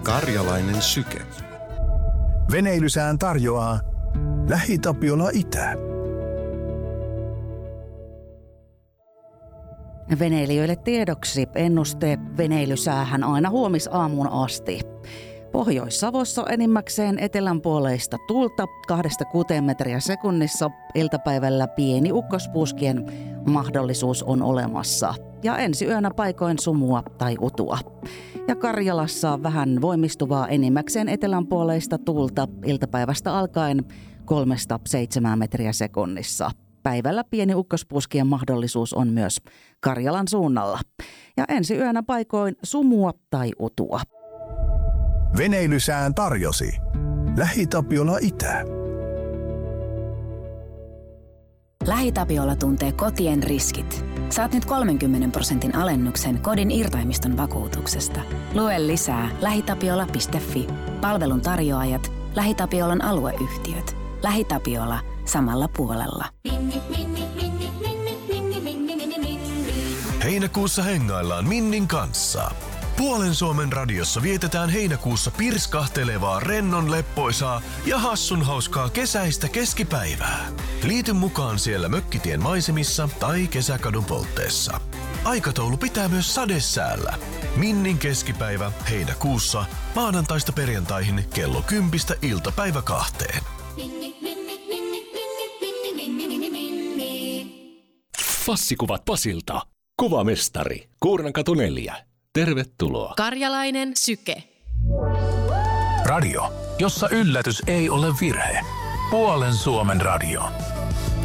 Karjalainen syke. Veneilysään tarjoaa LähiTapiola Itä. Veneilijöille tiedoksi ennuste veneilysäähän aina huomisaamuun asti. Pohjois-Savossa enimmäkseen etelänpuoleista tuulta 2-6 metriä sekunnissa. Iltapäivällä pieni ukkospuuskien mahdollisuus on olemassa. Ja ensi yönä paikoin sumua tai utua. Ja Karjalassa vähän voimistuvaa enimmäkseen etelänpuoleista tuulta iltapäivästä alkaen 3-7 metriä sekunnissa. Päivällä pieni ukkospuuskien mahdollisuus on myös Karjalan suunnalla. Ja ensi yönä paikoin sumua tai utua. Veneilysään tarjosi LähiTapiola Itä. LähiTapiola tuntee kotien riskit. Saat nyt 30% alennuksen kodin irtaimiston vakuutuksesta. Lue lisää lähitapiola.fi. Palvelun tarjoajat, LähiTapiolan alueyhtiöt. LähiTapiola samalla puolella. Heinäkuussa hengaillaan Minnin kanssa. Puolen Suomen radiossa vietetään heinäkuussa pirskahtelevaa, rennon leppoisaa ja hassun hauskaa kesäistä keskipäivää. Liity mukaan siellä Mökkitien maisemissa tai Kesäkadun poltteessa. Aikataulu pitää myös sadesäällä. Minnin keskipäivä heinäkuussa maanantaista perjantaihin kello 10 iltapäivä 2. Fassikuvat Pasilta. Kuvamestari. Kuurnankatu 4. Tervetuloa. Karjalainen syke. Radio, jossa yllätys ei ole virhe. Puolen Suomen radio.